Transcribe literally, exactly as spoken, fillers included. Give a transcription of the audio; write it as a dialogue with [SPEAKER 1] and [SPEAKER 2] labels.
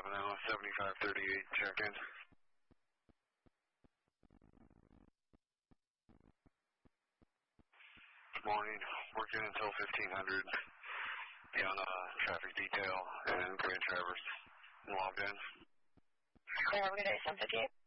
[SPEAKER 1] Avenue, seventy-five thirty-eight, check-in. Morning, working until fifteen hundred. Be on a traffic detail and Grand Traverse. Logged in.
[SPEAKER 2] Yeah, have a good day, seven fifty-eight.